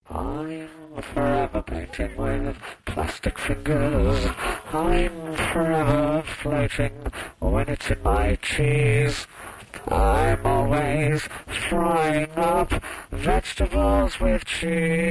I'm forever painting with plastic fingers. I'm forever floating when it's in my cheese. I'm always frying up vegetables with cheese.